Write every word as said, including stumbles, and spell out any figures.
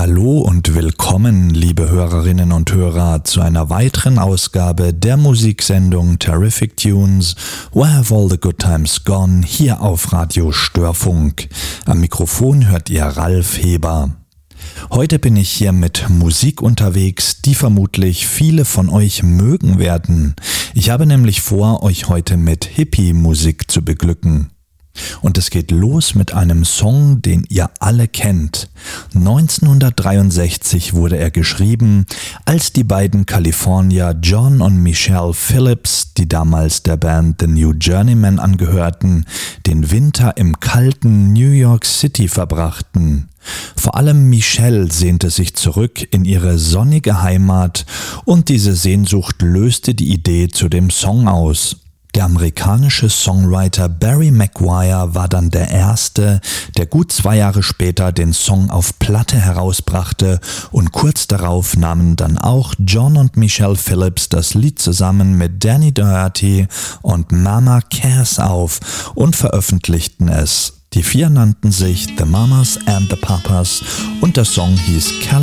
Hallo und willkommen, liebe Hörerinnen und Hörer, zu einer weiteren Ausgabe der Musiksendung Terrific Tunes, Where Have All the Good Times Gone, hier auf Radio Störfunk. Am Mikrofon hört ihr Ralf Heber. Heute bin ich hier mit Musik unterwegs, die vermutlich viele von euch mögen werden. Ich habe nämlich vor, euch heute mit Hippie-Musik zu beglücken. Und es geht los mit einem Song, den ihr alle kennt. neunzehnhundertdreiundsechzig wurde er geschrieben, als die beiden Kalifornier John und Michelle Phillips, die damals der Band The New Journeymen angehörten, den Winter im kalten New York City verbrachten. Vor allem Michelle sehnte sich zurück in ihre sonnige Heimat und diese Sehnsucht löste die Idee zu dem Song aus. Der amerikanische Songwriter Barry McGuire war dann der Erste, der gut zwei Jahre später den Song auf Platte herausbrachte und kurz darauf nahmen dann auch John und Michelle Phillips das Lied zusammen mit Danny Doherty und Mama Cass auf und veröffentlichten es. Die vier nannten sich The Mamas and the Papas und der Song hieß California.